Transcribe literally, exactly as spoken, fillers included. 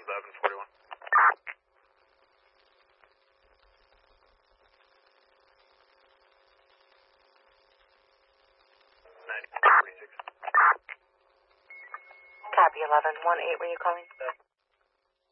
eleven forty-one. Copy eleven one eight, were you calling?